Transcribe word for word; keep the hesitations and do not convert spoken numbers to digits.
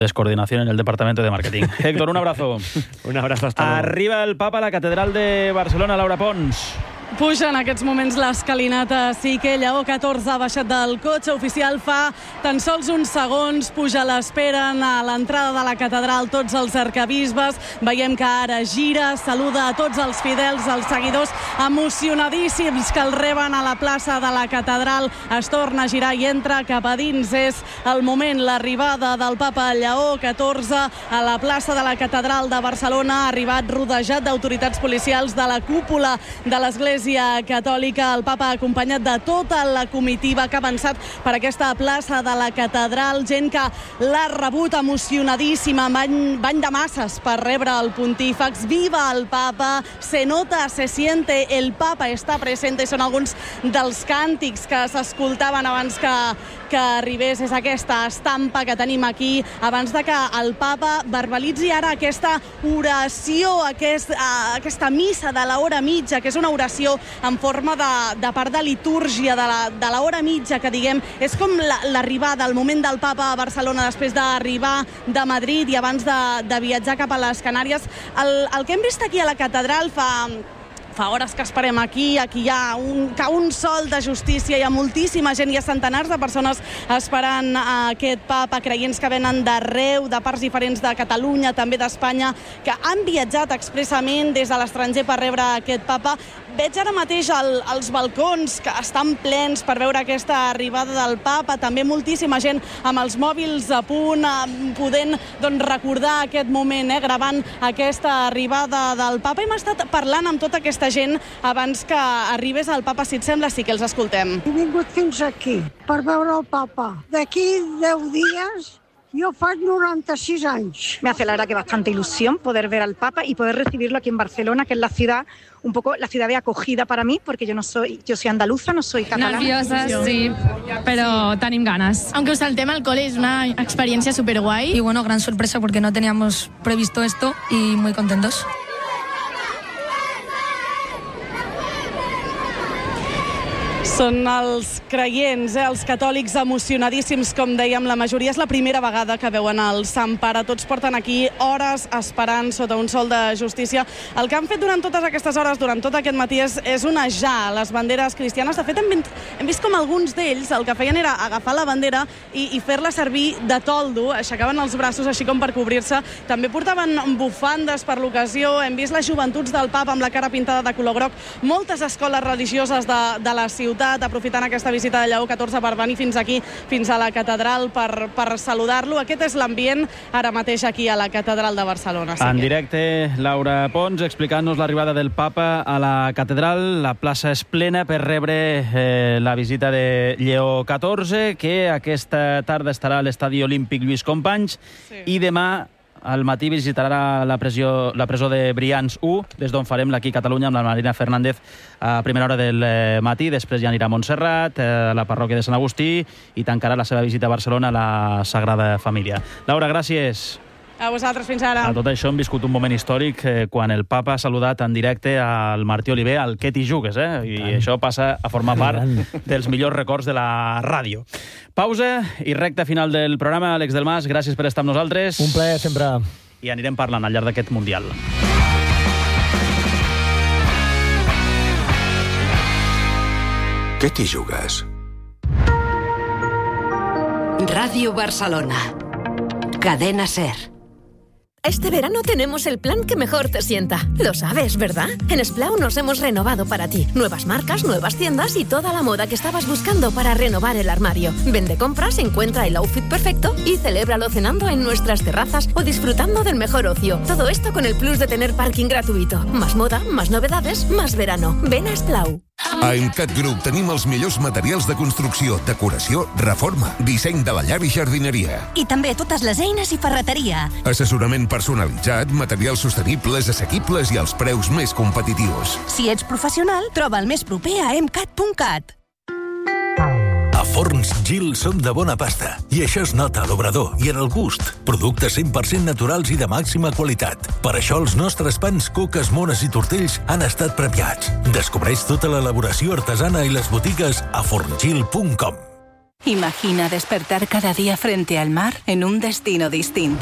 Descoordinación en el departamento de marketing. Héctor, un abrazo. Un abrazo, hasta luego. Arriba el Papa a la Catedral de Barcelona, Laura Pons. Puja en aquests moments l'escalinata. Sí que Lleó catorze ha baixat del cotxe oficial fa tan sols uns segons. Puja, l'esperen a l'entrada de la catedral tots els arquebisbes. Veiem que ara gira, saluda a tots els fidels, els seguidors emocionadíssims que el reben a la plaça de la catedral. Es torna a girar i entra cap a dins. És el moment, l'arribada del Papa Lleó catorze a la plaça de la catedral de Barcelona. Ha arribat rodejat d'autoritats policials de la cúpula de l'església catòlica. El Papa acompanyat de tota la comitiva que ha avançat per aquesta plaça de la catedral, gent que l'ha rebut emocionadíssima, bany, bany de masses per rebre el pontífex. Viva el Papa, se nota, se siente, el Papa està presente. Són alguns dels càntics que s'escoltaven abans que, que arribés. És aquesta estampa que tenim aquí abans de que el Papa verbalitzi ara aquesta oració, aquest, uh, aquesta missa de l'hora mitja, que és una oració en forma de, de part de litúrgia de la, de l'hora mitja, que diguem, és com l'arribada, el moment del Papa a Barcelona després d'arribar de Madrid i abans de, de viatjar cap a les Canàries. El, el que hem vist aquí a la catedral fa... Fa hores que esperem aquí, aquí hi ha un, que un sol de justícia, hi ha moltíssima gent, hi ha centenars de persones esperant aquest Papa, creients que venen d'arreu, de parts diferents de Catalunya, també d'Espanya, que han viatjat expressament des de l'estranger per rebre aquest Papa. Veig ara mateix el, els balcons que estan plens per veure aquesta arribada del Papa, també moltíssima gent amb els mòbils a punt, podent doncs, recordar aquest moment, eh, gravant aquesta arribada del Papa. Hem estat parlant amb tota aquesta gent abans que arribés el Papa. Si et sembla, sí que els escoltem. He vingut fins aquí per veure el Papa. D'aquí deu dies yo faig noranta-sis anys. Me hace la verdad que bastante ilusión poder ver al Papa y poder recibirlo aquí en Barcelona, que es la ciudad, un poco la ciudad de acogida para mí, porque yo no soy, yo soy andaluza, no soy catalana. Nerviosa, sí, pero tenim ganas. Aunque os saltem al cole, es una experiencia súper guay. Y bueno, gran sorpresa porque no teníamos previsto esto y muy contentos. Són els creients, eh, els catòlics emocionadíssims, com dèiem, la majoria és la primera vegada que veuen el Sant Pare. Tots porten aquí hores esperant sota un sol de justícia. El que han fet durant totes aquestes hores, durant tot aquest matí, és, és onejar les banderes cristianes. De fet, hem, vist, hem vist com alguns d'ells el que feien era agafar la bandera i, i fer-la servir de toldo, aixecaven els braços així com per cobrir-se. També portaven bufandes per l'ocasió. Hem vist les joventuts del Papa amb la cara pintada de color groc. Moltes escoles religioses de, de la ciutat aprofitant aquesta visita de Lleó catorze per venir fins aquí, fins a la catedral per, per saludar-lo. Aquest és l'ambient ara mateix aquí a la catedral de Barcelona. En directe, Laura Pons explicant-nos l'arribada del Papa a la catedral. La plaça és plena per rebre eh, la visita de Lleó catorze, que aquesta tarda estarà a l'estadi olímpic Lluís Companys, sí. I demà al matí visitarà la, presó, la presó de Brians u, des d'on farem l'Aquí Catalunya amb la Marina Fernández a primera hora del matí. Després ja anirà a Montserrat, a la parròquia de Sant Agustí, i tancarà la seva visita a Barcelona a la Sagrada Família. Laura, gràcies. A vosaltres, fins ara. A tot això hem viscut un moment històric eh, quan el Papa ha saludat en directe al Martí Oliver, al Què t'hi jugues, eh? I Tant. Això passa a formar part dels millors records de la ràdio. Pausa i recta final del programa. Àlex Delmas, gràcies per estar amb nosaltres. Un plaer, sempre. I anirem parlant al llarg d'aquest Mundial. Què t'hi jugues? Ràdio Barcelona. Cadena SER. Este verano tenemos el plan que mejor te sienta. Lo sabes, ¿verdad? En Splau nos hemos renovado para ti. Nuevas marcas, nuevas tiendas y toda la moda que estabas buscando para renovar el armario. Ven de compras, encuentra el outfit perfecto y celébralo cenando en nuestras terrazas o disfrutando del mejor ocio. Todo esto con el plus de tener parking gratuito. Más moda, más novedades, más verano. Ven a Splau. A Emcat Group tenim els millors materials de construcció, decoració, reforma, disseny de la llar i jardineria. I també totes les eines i ferreteria. Assessorament personalitzat, materials sostenibles, assequibles i els preus més competitius. Si ets professional, troba el més proper a emcat punt cat. A Forns Gil som de bona pasta i això es nota a l'obrador i en el gust. Productes cent per cent naturals i de màxima qualitat. Per això els nostres pans, coques, mones i tortells han estat premiats. Descobreix tota l'elaboració artesana i les botigues a forngil punt com. Imagina despertar cada día frente al mar en un destino distinto.